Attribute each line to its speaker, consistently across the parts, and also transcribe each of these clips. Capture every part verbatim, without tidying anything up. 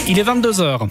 Speaker 1: Il est vingt-deux heures.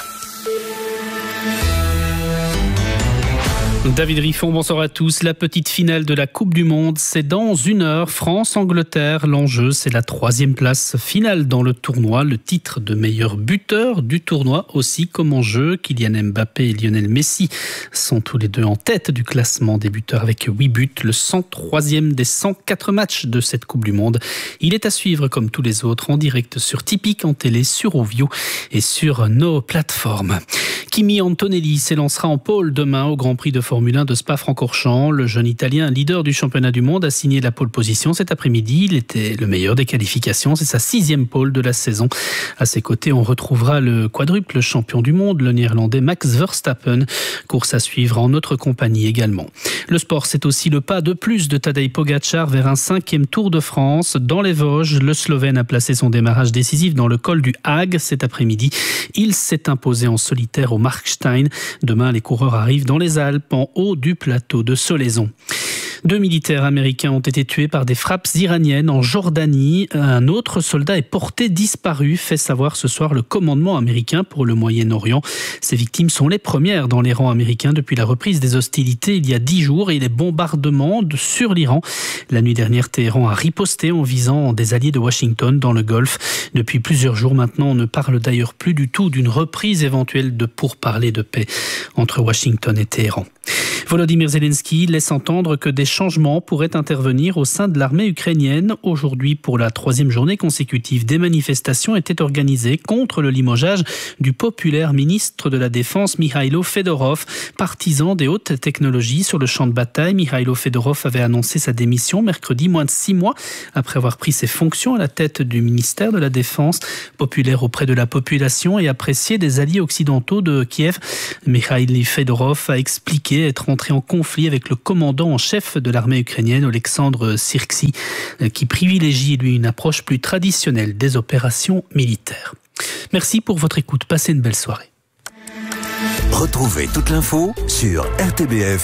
Speaker 1: David Riffon, bonsoir à tous. La petite finale de la Coupe du Monde, c'est dans une heure. France-Angleterre, l'enjeu, c'est la troisième place finale dans le tournoi. Le titre de meilleur buteur du tournoi aussi comme enjeu. Kylian Mbappé et Lionel Messi sont tous les deux en tête du classement des buteurs avec huit buts. Le cent troisième des cent quatre matchs de cette Coupe du Monde. Il est à suivre comme tous les autres en direct sur Tipeee, en télé, sur Ovio et sur nos plateformes. Kimi Antonelli s'élancera en pole demain au Grand Prix de Formule un de Spa-Francorchamps. Le jeune Italien, leader du championnat du monde, a signé la pole position cet après-midi. Il était le meilleur des qualifications. C'est sa sixième pole de la saison. À ses côtés, on retrouvera le quadruple champion du monde, le néerlandais Max Verstappen. Course à suivre en notre compagnie également. Le sport, c'est aussi le pas de plus de Tadej Pogačar vers un cinquième Tour de France. Dans les Vosges, le Slovène a placé son démarrage décisif dans le col du Hague cet après-midi. Il s'est imposé en solitaire au Markstein. Demain, les coureurs arrivent dans les Alpes, en haut du plateau de Solaison. Deux militaires américains ont été tués par des frappes iraniennes en Jordanie. Un autre soldat est porté disparu, fait savoir ce soir le commandement américain pour le Moyen-Orient. Ces victimes sont les premières dans les rangs américains depuis la reprise des hostilités il y a dix jours et les bombardements sur l'Iran. La nuit dernière, Téhéran a riposté en visant des alliés de Washington dans le Golfe. Depuis plusieurs jours maintenant, on ne parle d'ailleurs plus du tout d'une reprise éventuelle de pourparlers de paix entre Washington et Téhéran. Volodymyr Zelensky laisse entendre que des changements pourraient intervenir au sein de l'armée ukrainienne. Aujourd'hui, pour la troisième journée consécutive, des manifestations étaient organisées contre le limogeage du populaire ministre de la Défense Mikhailo Fedorov, partisan des hautes technologies sur le champ de bataille. Mikhailo Fedorov avait annoncé sa démission mercredi, moins de six mois après avoir pris ses fonctions à la tête du ministère de la Défense. Populaire auprès de la population et apprécié des alliés occidentaux de Kiev, Mikhailo Fedorov a expliqué être entré en conflit avec le commandant en chef de l'armée ukrainienne, Oleksandr Syrski, qui privilégie lui une approche plus traditionnelle des opérations militaires. Merci pour votre écoute. Passez une belle soirée.
Speaker 2: Retrouvez toute l'info sur R T B F.